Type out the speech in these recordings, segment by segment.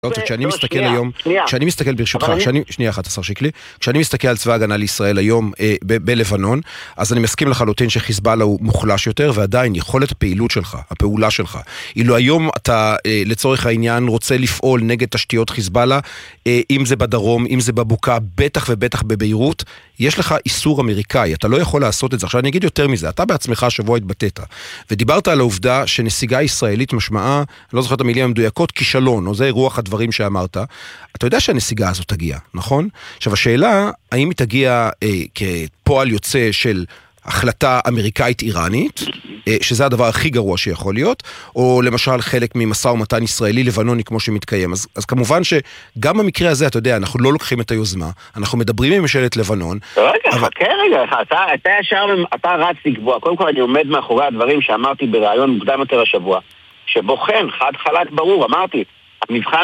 כשאני מסתכל היום, כשאני מסתכל ברשותך, שנייה אחת, השר שיקלי, כשאני מסתכל על צבא הגנה לישראל היום בלבנון, אז אני מסכים לחלוטין שחיזבאללה הוא מוחלש יותר, ועדיין יכולת הפעילות שלך, הפעולה שלך, אילו היום אתה לצורך העניין רוצה לפעול נגד תשתיות חיזבאללה, אם זה בדרום, אם זה בבוקה, בטח ובטח בביירות, יש לך איסור אמריקאי, אתה לא יכול לעשות את זה. עכשיו אני אגיד יותר מזה, אתה בעצמך השבוע התבטאת, ודיברת על העובדה שנסיגה ישראלית משמעה, אני לא זוכר את המילים המדויקות, כישלון, או זה רוח הדברים שאמרת. אתה יודע שהנסיגה הזאת תגיע, נכון? עכשיו השאלה, האם היא תגיע כפועל יוצא של החלטה אמריקאית-איראנית, שזה הדבר הכי גרוע שיכול להיות, או למשל חלק ממשא ומתן ישראלי-לבנוני כמו שמתקיים. אז כמובן שגם במקרה הזה, אתה יודע, אנחנו לא לוקחים את היוזמה, אנחנו מדברים עם ממשלת לבנון. רגע, חכה רגע, אתה רץ לקבוע. קודם כל אני עומד מאחורי הדברים שאמרתי בראיון מוקדם יותר השבוע, שבו כן, חד חלק ברור, אמרתי, המבחן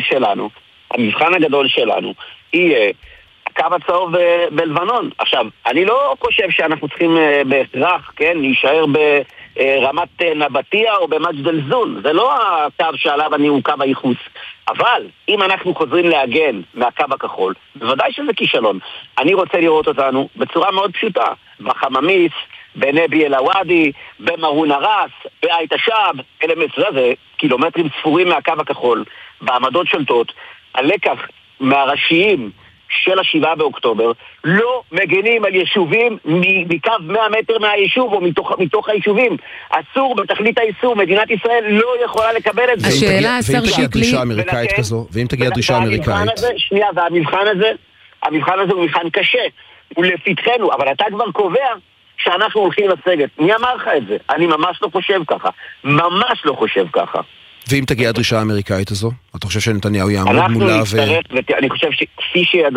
הגדול שלנו יהיה הקו הצהוב בלבנון. עכשיו, אני לא חושב שאנחנו צריכים בהכרח, כן, להישאר ברמת נבטיה או במג'ד אל-זון. זה לא הקו שעליו הוא קו הייחוס. אבל אם אנחנו חוזרים להגן מהקו הכחול, בוודאי שזה כישלון. אני רוצה לראות אותנו בצורה מאוד פשוטה. בחממיס, בנבי אל-עוואדי, במרון הרס, בעית השב, אלה זה קילומטרים ספורים מהקו הכחול, בעמדות שולטות. הלקח מהראשיים של ה7 באוקטובר לא מגנים על יישובים מקו 100 מטר מהיישוב או מתוך היישובים. אסור בתכלית האיסור, מדינת ישראל לא יכולה לקבל את זה. השאלה, השר שיקלי, ואם תגיע דרישה אמריקאית, שנייה, והמבחן הזה הוא מבחן קשה, הוא לפתחנו, אבל אתה כבר קובע שאנחנו הולכים לסגת. מי אמר לך את זה? אני ממש לא חושב ככה. ואם תגיע הדרישה האמריקאית הזו, אתה חושב שנתניהו יעמוד מולה אני חושב שכפי שידע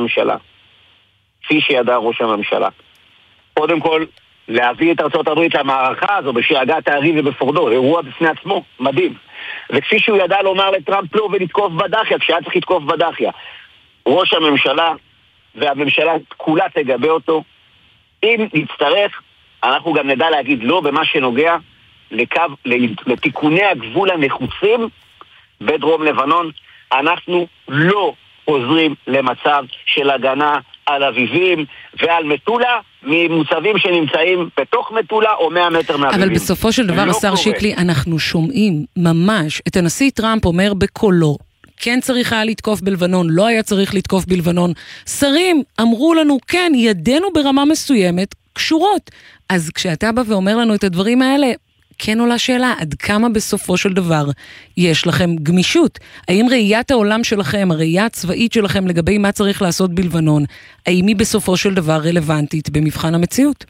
ראש הממשלה, קודם כל, להביא את ארצות הברית למערכה הזו בשאגת הערים ובפורדו, אירוע בפני עצמו, מדהים. וכפי שהוא ידע לומר לטראמפ לא ולתקוף בדחיה, כשהיה צריך לתקוף בדחיה, ראש הממשלה והממשלה כולה תגבה אותו. אם נצטרך, אנחנו גם נדע להגיד לא במה שנוגע לתיקוני הגבול הנחוצים בדרום לבנון. אנחנו לא חוזרים למצב של הגנה על אביבים ועל מטולה ממוצבים שנמצאים בתוך מטולה או 100 מטר מאביבים. אבל בסופו של דבר, השר שיקלי, אנחנו שומעים ממש את הנשיא טראמפ אומר בקולו, כן צריך היה לתקוף בלבנון, לא היה צריך לתקוף בלבנון. שרים אמרו לנו, כן, ידינו ברמה מסוימת קשורות. אז כשאתה בא ואומר לנו את הדברים האלה, כן עולה שאלה, עד כמה בסופו של דבר יש לכם גמישות? האם ראיית העולם שלכם, הראייה הצבאית שלכם לגבי מה צריך לעשות בלבנון, האם היא בסופו של דבר רלוונטית במבחן המציאות?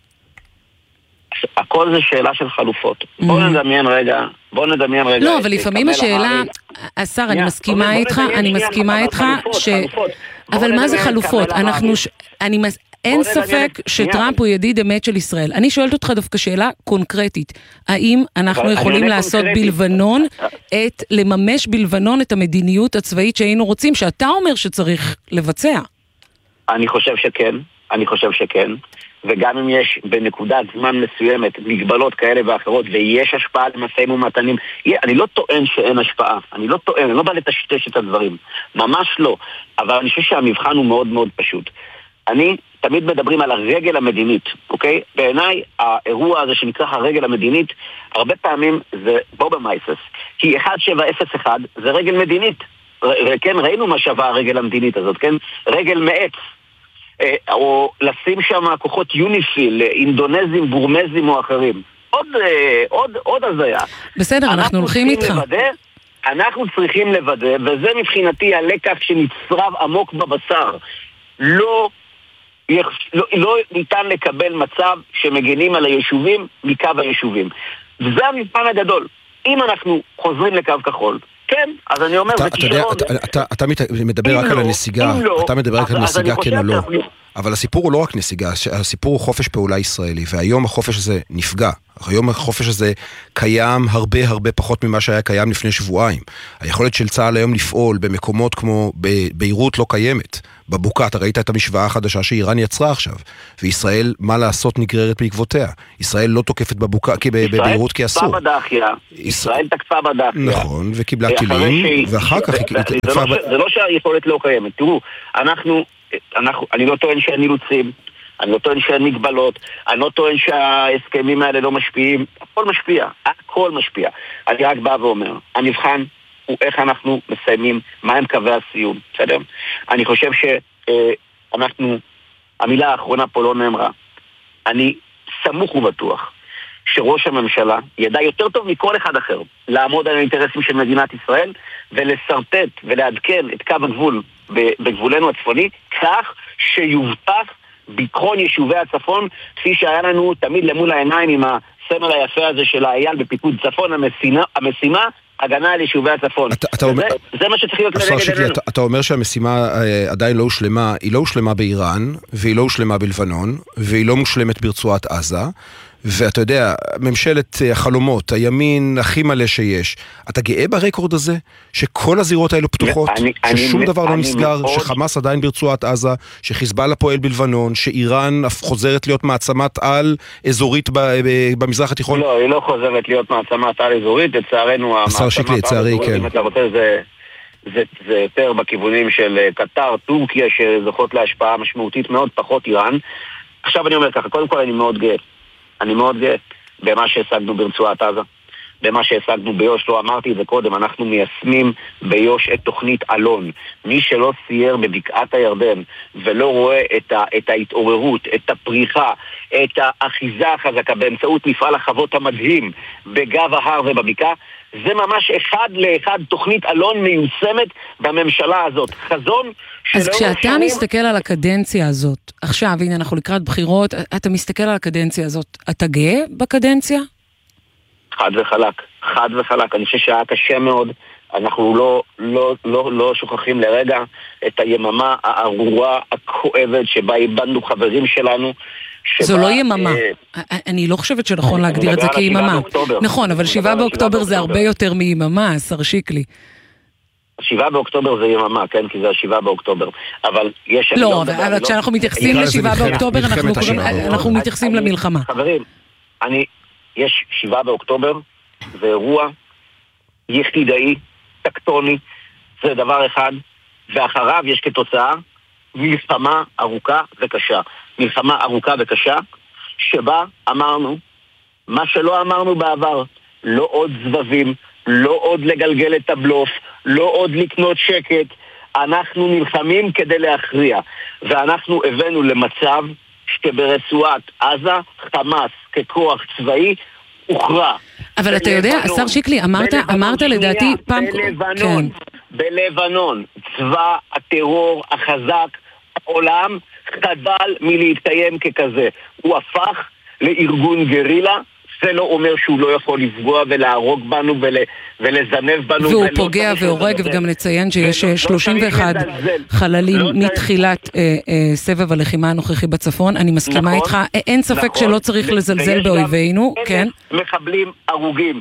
הכל זה שאלה של חלופות. בוא נדמיין רגע. לא, אבל לפעמים השאלה, השר, אני מסכימה איתך, אבל מה זה חלופות? אין ספק שטראמפ הוא ידיד אמת של ישראל. אני שואלת אותך דווקא שאלה קונקרטית. האם אנחנו יכולים לעשות בלבנון, לממש בלבנון את המדיניות הצבאית שהיינו רוצים, שאתה אומר שצריך לבצע? אני חושב שכן. וגם אם יש בנקודת זמן מסוימת מגבלות כאלה ואחרות, ויש השפעה למשאים ומתנים, אני לא טוען שאין השפעה, אני לא בא לטשטש את הדברים, ממש לא, אבל אני חושב שהמבחן הוא מאוד מאוד פשוט. תמיד מדברים על הרגל המדינית, אוקיי? בעיניי, האירוע הזה שנקרא הרגל המדינית, הרבה פעמים זה בובה מייסס, כי 1701 זה רגל מדינית, וכן, ראינו מה שווה הרגל המדינית הזאת, כן? רגל מעץ, או לשים שם כוחות יוניפיל, אינדונזים, בורמזים או אחרים. עוד הזיה. בסדר, אנחנו הולכים איתך. אנחנו צריכים לוודא, וזה מבחינתי הלקח שנצרב עמוק בבשר. לא ניתן לקבל מצב שמגנים על היישובים מקו היישובים. וזה המבחן הגדול. אם אנחנו חוזרים לקו כחול, כן, אז אני אומר, זה כישרון. אתה מדבר רק על הנסיגה, אתה מדבר רק על הנסיגה, כן או לא. אבל הסיפור הוא לא רק נסיגה, הסיפור הוא חופש פעולה ישראלי, והיום החופש הזה נפגע. היום החופש הזה קיים הרבה פחות ממה שהיה קיים לפני שבועיים. היכולת של צה"ל היום לפעול במקומות כמו ביירות לא קיימת. בבוקה, אתה ראית את המשוואה החדשה שאיראן יצרה עכשיו, וישראל, מה לעשות, נגררת בעקבותיה. ישראל לא תוקפת בבוקה, בביירות כי אסור. ישראל תקפה בדאחיה. נכון, וקיבלה כלים, ואחר כך... זה לא שהיכולת לא קיימת. תראו, אני לא טוען שאין אילוצים, אני לא טוען שאין מגבלות, אני לא טוען שההסכמים האלה לא משפיעים, הכל משפיע. אני רק בא ואומר, המבחן הוא איך אנחנו מסיימים, מה הם קווי הסיום, בסדר? אני חושב שאנחנו, המילה האחרונה פה לא נאמרה. אני סמוך ובטוח שראש הממשלה ידע יותר טוב מכל אחד אחר לעמוד על האינטרסים של מדינת ישראל ולסרטט ולעדכן את קו הגבול בגבולנו הצפוני כך שיובטח ביטחון יישובי הצפון כפי שהיה לנו תמיד למול העיניים עם הסמל היפה הזה של האייל בפיקוד צפון, המשימה הגנה על יישובי הצפון. זה מה שצריך להיות לנגד עינינו. אתה אומר שהמשימה עדיין לא הושלמה, היא לא הושלמה באיראן, והיא לא הושלמה בלבנון, והיא לא מושלמת ברצועת עזה, ואתה יודע, ממשלת החלומות, הימין הכי מלא שיש, אתה גאה ברקורד הזה? שכל הזירות האלו פתוחות, ששום דבר לא נסגר, שחמאס עדיין ברצועת עזה, שחיזבאללה פועל בלבנון, שאיראן חוזרת להיות מעצמת על אזורית במזרח התיכון? לא, היא לא חוזרת להיות מעצמת על אזורית, לצערנו השר שיקלי, לצערי, כן. אם אתה רוצה, זה יותר בכיוונים של קטר, טורקיה, שזוכות להשפעה משמעותית מאוד, פחות איראן. עכשיו אני אומר ככה, קודם כל אני מאוד גאה במה שהשגנו ברצועת עזה, במה שהשגנו ביוש, לא אמרתי את זה קודם, אנחנו מיישמים ביוש את תוכנית אלון. מי שלא סייר בבקעת הירדן ולא רואה את ההתעוררות, את הפריחה, את האחיזה החזקה באמצעות מפעל החוות המדהים בגב ההר ובבקעה, זה ממש אחד לאחד תוכנית אלון מיושמת בממשלה הזאת. חזון אז כשאתה מסתכל על הקדנציה הזאת, עכשיו, הנה אנחנו לקראת בחירות, אתה מסתכל על הקדנציה הזאת, אתה גאה בקדנציה? חד וחלק. אני חושב שהיה קשה מאוד. אנחנו לא שוכחים לרגע את היממה הארורה, הכואבת, שבה איבדנו חברים שלנו. זו לא יממה. אני לא חושבת שנכון להגדיר את זה כיממה. נכון, אבל 7 באוקטובר זה הרבה יותר מיממה, השר שיקלי. 7 באוקטובר זה יממה, כן? כי זה 7 באוקטובר. אבל יש... לא, אבל כשאנחנו מתייחסים ל7 באוקטובר, אנחנו מתייחסים למלחמה. חברים, יש 7 באוקטובר, זה אירוע יחידאי, טקטוני, זה דבר אחד, ואחריו יש כתוצאה מלחמה ארוכה וקשה, שבה אמרנו מה שלא אמרנו בעבר, לא עוד זבבים, לא עוד לגלגל את הבלוף, לא עוד לקנות שקט, אנחנו נלחמים כדי להכריע, ואנחנו הבאנו למצב שברצועת עזה חמאס ככוח צבאי הוכרע. אבל אתה יודע, השר שיקלי, אמרת לדעתי פעם... בלבנון, צבא הטרור החזק העולם חדל מלהתקיים ככזה. הוא הפך לארגון גרילה, זה לא אומר שהוא לא יכול לפגוע ולהרוג בנו ולזנב בנו. והוא פוגע והורג, וגם נציין שיש 31 חללים מתחילת סבב הלחימה הנוכחי בצפון. אני מסכימה איתך, אין ספק שלא צריך לזלזל באויבינו, כן? מחבלים הרוגים.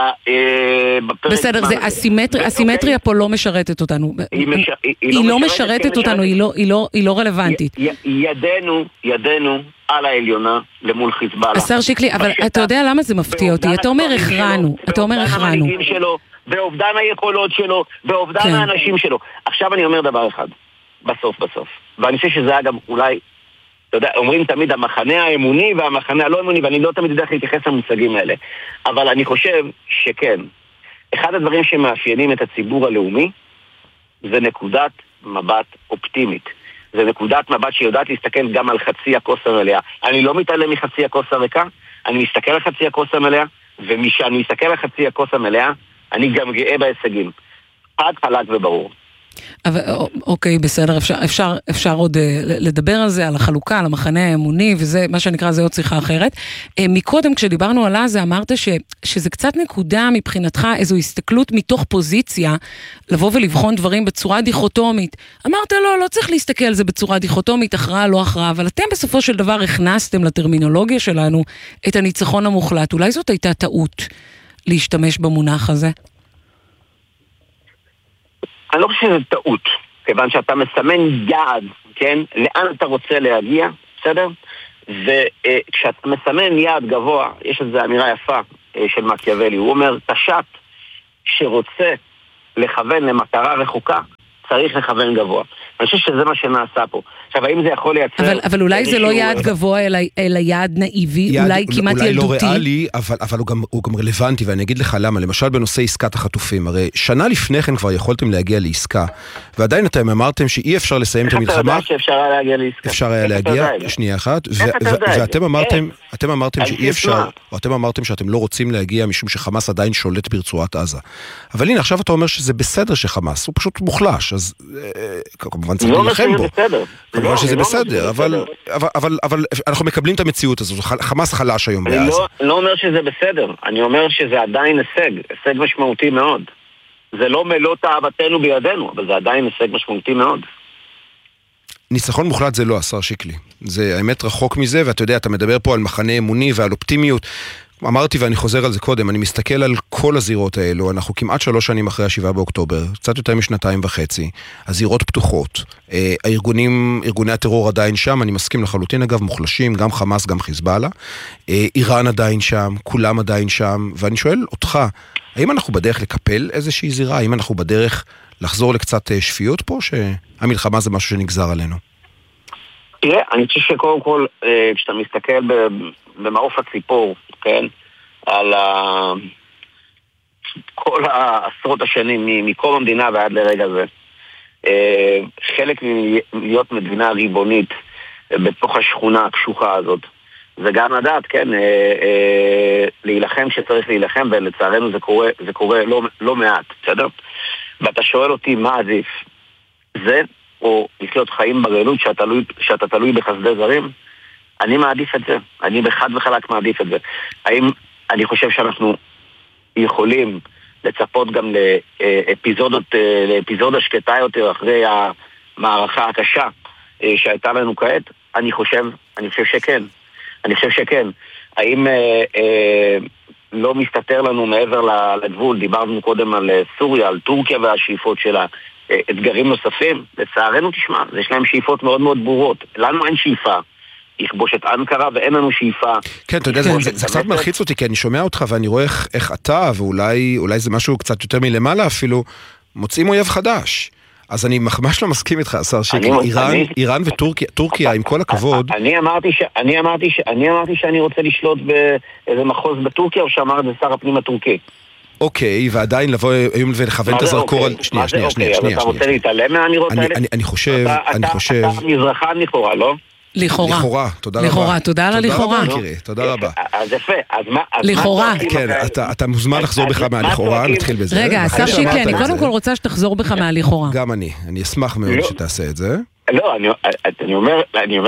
בסדר, הסימטריה פה לא משרתת אותנו. היא לא משרתת אותנו, היא לא רלוונטית. ידנו על העליונה למול חיזבאללה. השר שיקלי, אבל אתה יודע למה זה מפתיע אותי? אתה אומר הכרענו. באובדן המנהיגים שלו, באובדן היכולות שלו, באובדן האנשים שלו. עכשיו אני אומר דבר אחד, בסוף. ואני חושב שזה היה גם אולי, אתה יודע, אומרים תמיד המחנה האמוני והמחנה הלא אמוני, ואני לא תמיד יודע איך להתייחס למושגים האלה. אבל אני חושב שכן, אחד הדברים שמאפיינים את הציבור הלאומי, זה נקודת מבט אופטימית. זה נקודת מבט שיודעת להסתכל גם על חצי הכוס המלאה. אני לא מתעלם מחצי הכוס הריקה, אני מסתכל על חצי הכוס המלאה, ומשאני מסתכל על חצי הכוס המלאה, אני גם גאה בהישגים. חד, חלק וברור. אוקיי, בסדר, אפשר עוד לדבר על זה, על החלוקה, על המחנה האמוני, וזה, מה שנקרא, זה עוד שיחה אחרת. מקודם, כשדיברנו על זה, אמרת שזה קצת נקודה מבחינתך, איזו הסתכלות מתוך פוזיציה, לבוא ולבחון דברים בצורה דיכוטומית. אמרת, לא צריך להסתכל על זה בצורה דיכוטומית, הכרעה, לא הכרעה, אבל אתם בסופו של דבר הכנסתם לטרמינולוגיה שלנו את הניצחון המוחלט. אולי זאת הייתה טעות להשתמש במונח הזה? אני לא חושב שזה טעות, כיוון שאתה מסמן יעד, כן? לאן אתה רוצה להגיע, בסדר? וכשאתה מסמן יעד גבוה, יש איזו אמירה יפה של מקיאוולי, הוא אומר, תש"ט שרוצה לכוון למטרה רחוקה, צריך לכוון גבוה. אני חושב שזה מה שנעשה פה. עכשיו, האם זה יכול לייצר... אבל אולי זה לא יעד גבוה, אלא יעד נאיבי, אולי כמעט ילדותי. אולי לא ריאלי, אבל הוא גם רלוונטי, ואני אגיד לך למה. למשל בנושא עסקת החטופים, הרי שנה לפני כן כבר יכולתם להגיע לעסקה, ועדיין אתם אמרתם שאי אפשר לסיים את המלחמה. איך אתה יודע שאפשר היה להגיע לעסקה? אפשר היה להגיע, שנייה אחת, ואתם אמרתם שאי אפשר, או אתם אמרתם שאתם לא רוצים להגיע משום שחמאס עדיין שולט ברצועת עזה. אבל הנה, עכשיו אתה אומר שזה בסדר שחמאס, הוא פשוט מוחלש, אז כמובן צריך להילחם בו. כמובן שזה בסדר, אבל אנחנו מקבלים את המציאות הזו, חמאס חלש היום בעזה. אני לא אומר שזה בסדר, אני אומר שזה עדיין הישג משמעותי מאוד. זה לא מלוא תאוותנו בידינו, אבל זה עדיין הישג משמעותי מאוד. ניצחון מוחלט זה לא, השר שיקלי. זה האמת רחוק מזה, ואתה יודע, אתה מדבר פה על מחנה אמוני ועל אופטימיות. אמרתי ואני חוזר על זה קודם, אני מסתכל על כל הזירות האלו, אנחנו כמעט 3 שנים אחרי ה7 באוקטובר, קצת יותר מ2.5 שנים, הזירות פתוחות, ארגוני הטרור עדיין שם, אני מסכים לחלוטין אגב, מוחלשים, גם חמאס, גם חיזבאללה, איראן עדיין שם, כולם עדיין שם, ואני שואל אותך, האם אנחנו בדרך לקפל איזושהי זירה, האם אנחנו בדרך לחזור לקצת שפיות פה, שהמלחמה זה משהו שנגזר עלינו? תראה, אני חושב שקודם כל, כשאתה מסתכל במעוף הציפור, כן, על כל העשרות השנים מקום המדינה ועד לרגע זה, חלק מלהיות מדינה ריבונית בתוך השכונה הקשוחה הזאת, זה גם לדעת, כן, להילחם שצריך להילחם, ולצערנו זה קורה לא מעט, בסדר? ואתה שואל אותי מה עדיף, זה או לחיות חיים בגלות שאתה תלוי בחסדי זרים? אני מעדיף את זה. אני בחד וחלק מעדיף את זה. האם אני חושב שאנחנו יכולים לצפות גם לאפיזודה שקטה יותר אחרי המערכה הקשה שהייתה לנו כעת? אני חושב שכן. אני חושב שכן. האם לא מסתתר לנו מעבר לגבול? דיברנו קודם על סוריה, על טורקיה והשאיפות שלה. אתגרים נוספים, לצערנו תשמע, יש להם שאיפות מאוד מאוד ברורות. לנו אין שאיפה לכבוש את אנקרה, ואין לנו שאיפה. כן, אתה יודע, זה קצת מלחיץ אותי, כי אני שומע אותך ואני רואה איך אתה, ואולי זה משהו קצת יותר מלמעלה אפילו, מוצאים אויב חדש. אז אני ממש לא מסכים איתך, השר שיקלי. איראן וטורקיה, עם כל הכבוד. אני אמרתי שאני רוצה לשלוט באיזה מחוז בטורקיה, או שאמר את זה שר הפנים הטורקי. אוקיי, ועדיין לבוא היום ולכוון את הזרקור על... שנייה. אתה רוצה להתעלם מהאמירות האלה? אני חושב... אתה מזרחן לכאורה, לא? לכאורה, תודה רבה. לכאורה, תודה על הלכאורה. תודה רבה. אז יפה, אז מה... לכאורה. כן, אתה מוזמן לחזור בך מהלכאורה, נתחיל בזה. רגע, השר שיקלי, אני קודם כל רוצה שתחזור בך מהלכאורה. גם אני אשמח מאוד שתעשה את זה. לא, אני אומר...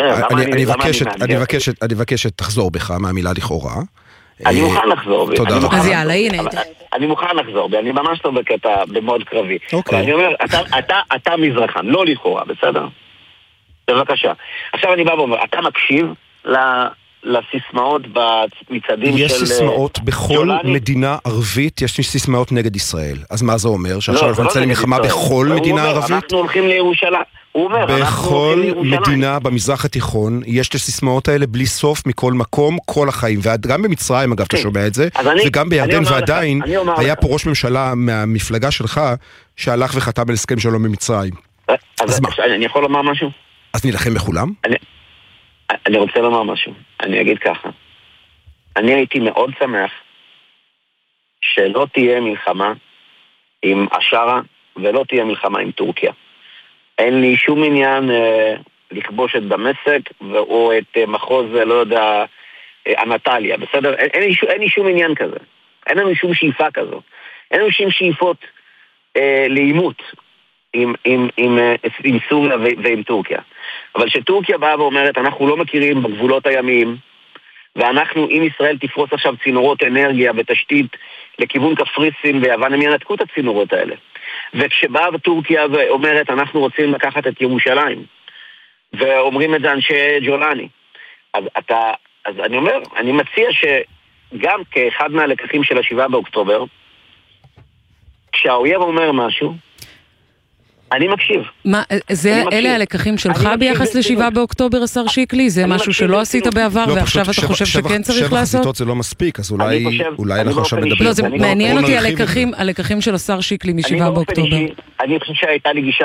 אני מבקש שתחזור בך מהמילה לכאורה. אני מוכן לחזור. תודה רבה. אז יאללה, הנה. אני מוכן לחזור, אני ממש לא בקטע במוד קרבי. אבל אני אומר, אתה מזרחן, לא לכאורה, בסדר? בבקשה. עכשיו אני בא ואומר, אתה מקשיב לסיסמאות במצעדים של... יש סיסמאות בכל מדינה ערבית, יש סיסמאות נגד ישראל. אז מה זה אומר? שעכשיו אנחנו נצא למלחמה בכל מדינה ערבית? אנחנו הולכים לירושלים. בכל מדינה במזרח התיכון יש את הסיסמאות האלה בלי סוף מכל מקום, כל החיים. וגם במצרים, אגב, אתה שומע את זה, וגם בירדן, ועדיין היה פה ראש ממשלה מהמפלגה שלך שהלך וחתם על הסכם שלום במצרים. אז אני יכול לומר משהו? אז נלחם בכולם? אני רוצה לומר משהו. אני אגיד ככה. אני הייתי מאוד שמח שלא תהיה מלחמה עם אשרה ולא תהיה מלחמה עם טורקיה. אין לי שום עניין לכבוש את דמשק או את מחוז, לא יודע, אנטליה, בסדר? אין לי שום עניין כזה. אין לנו שום שאיפה כזו. אין לנו שום שאיפות לאימות. עם סוריה ועם טורקיה. אבל שטורקיה באה ואומרת, אנחנו לא מכירים בגבולות הימיים, ואנחנו, אם ישראל תפרוס עכשיו צינורות אנרגיה ותשתית לכיוון קפריסין ויוון, הם ינתקו את הצינורות האלה. וכשבאה טורקיה ואומרת, אנחנו רוצים לקחת את ירושלים, ואומרים את זה אנשי ג'ולני, אז אני אומר, אני מציע שגם כאחד מהלקחים של 7 באוקטובר, כשהאויב אומר משהו, אני מקשיב. אלה הלקחים שלך ביחס ל7 באוקטובר, השר שיקלי? זה משהו שלא עשית בעבר ועכשיו אתה חושב שכן צריך לעשות? 7 חזיתות זה לא מספיק, אז אולי אנחנו עכשיו נדבר. לא, זה מעניין אותי הלקחים של השר שיקלי מ7 באוקטובר. אני חושב שהייתה לי גישה